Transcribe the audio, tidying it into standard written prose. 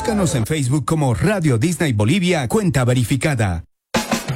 Búscanos en Facebook como Radio Disney Bolivia, cuenta verificada.